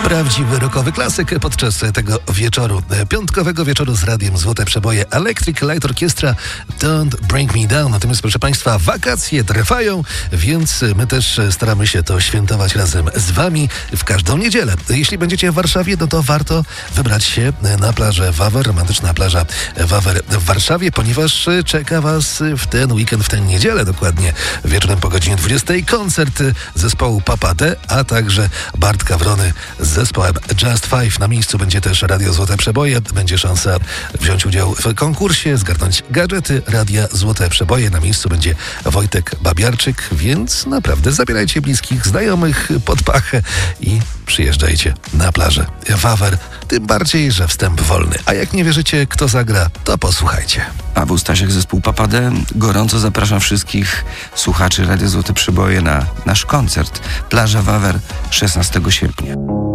Prawdziwy rockowy klasyk podczas tego wieczoru, piątkowego wieczoru z radiem Złote Przeboje. Electric Light Orchestra, Don't Bring Me Down. Natomiast, proszę Państwa, wakacje trwają, więc my też staramy się to świętować razem z Wami w każdą niedzielę. Jeśli będziecie w Warszawie, no to warto wybrać się na plażę Wawer, romantyczna plaża Wawer w Warszawie, ponieważ czeka Was w ten weekend, w tę niedzielę dokładnie, wieczorem po godzinie 20 koncert zespołu Papa D, a także Bartka Wrony z zespołem Just Five. Na miejscu będzie też Radio Złote Przeboje. Będzie szansa wziąć udział w konkursie, zgarnąć gadżety Radia Złote Przeboje. Na miejscu będzie Wojtek Babiarczyk, więc naprawdę zabierajcie bliskich, znajomych pod pachę i przyjeżdżajcie na plażę Wawer. Tym bardziej, że wstęp wolny. A jak nie wierzycie, kto zagra, to posłuchajcie. Paweł Stasiak, zespół Papa D. Gorąco zapraszam wszystkich słuchaczy Radia Złote Przeboje na nasz koncert. Plaża Wawer 16 sierpnia.